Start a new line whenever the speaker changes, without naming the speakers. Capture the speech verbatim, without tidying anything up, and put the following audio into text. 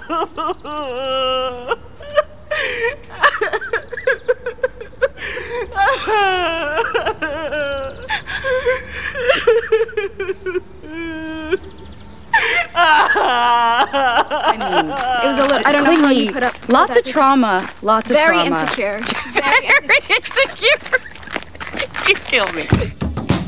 I mean, it was a little. I don't know how you put up. Lots of trauma. Lots of
Very
trauma.
Insecure.
Very insecure. You kill me.